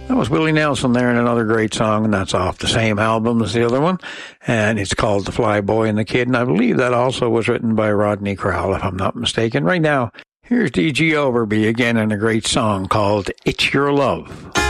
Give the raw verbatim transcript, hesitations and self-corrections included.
That was Willie Nelson there in another great song, and that's off the same album as the other one, and it's called The Fly Boy and the Kid, and I believe that also was written by Rodney Crowell, if I'm not mistaken. Right now, here's D G Overby again in a great song called It's Your Love.